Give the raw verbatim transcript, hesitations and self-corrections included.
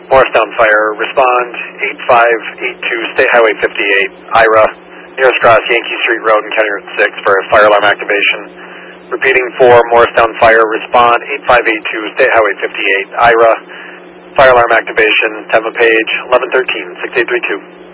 Morristown Fire, respond eight five eight two, State Highway fifty-eight, I R A, nearest cross Yankee Street Road and County Route six for fire alarm activation. Repeating for Morristown Fire, respond eight five eight two, State Highway fifty-eight, I R A, fire alarm activation, Tampa Page, eleven thirteen, six eight three two.